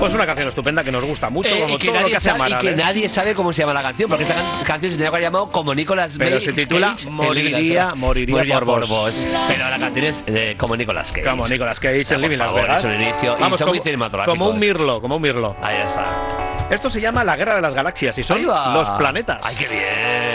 Pues una canción estupenda que nos gusta mucho, como y que todo lo que hace Amaral. Y que nadie sabe cómo se llama la canción, porque esta canción se tenía que haber llamado como Nicolas Cage. Pero se titula Moriría por vos. Pero la canción es como Nicolas Cage. Como Nicolas Cage en Living Las Por favor, Vegas. es un inicio. Vamos, y son muy cinematográficos. como un mirlo. Ahí está. Esto se llama La Guerra de las Galaxias y son Ahí va. los planetas. ¡Ay, qué bien!